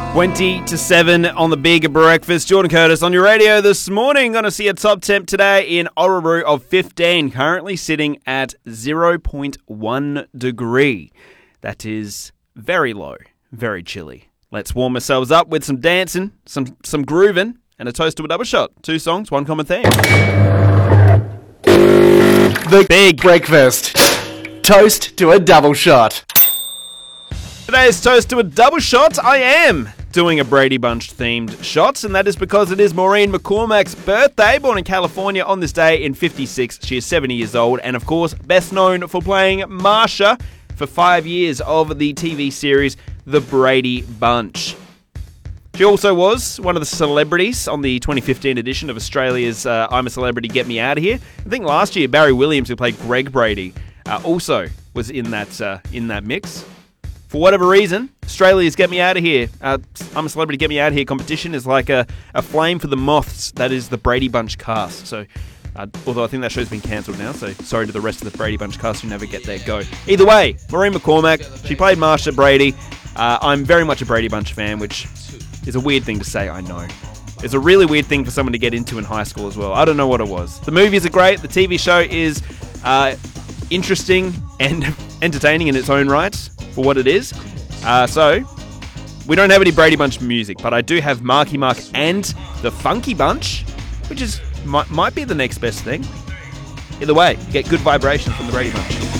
20 to 7 on the Big Breakfast. Jordan Curtis on your radio this morning. Going to see a top temp today in Oreburn of 15, currently sitting at 0.1 degree. That is very low, very chilly. Let's warm ourselves up with some dancing, some grooving, and a toast to a double shot. 2 songs, 1 common theme. The Big Breakfast. Toast to a double shot. Today's toast to a double shot. I am doing a Brady Bunch themed shot, and that is because it is Maureen McCormack's birthday, born in California on this day in 56. She is 70 years old, and of course, best known for playing Marsha for 5 years of the TV series The Brady Bunch. She also was one of the celebrities on the 2015 edition of Australia's I'm a Celebrity, Get Me Out of Here. I think last year, Barry Williams, who played Greg Brady, also was in that mix. For whatever reason, Australia's Get Me Out of Here, I'm a Celebrity, Get Me Out of Here competition is like a flame for the moths. That is the Brady Bunch cast. So, although I think that show's been cancelled now, so sorry to the rest of the Brady Bunch cast who never get their go. Either way, Maureen McCormack, she played Marsha Brady. I'm very much a Brady Bunch fan, which is a weird thing to say, I know. It's a really weird thing for someone to get into in high school as well. I don't know what it was. The movies are great. The TV show is interesting and entertaining in its own right for what it is. So, we don't have any Brady Bunch music, but I do have Marky Mark and the Funky Bunch, which is might be the next best thing. Either way, get good vibration from the Brady Bunch.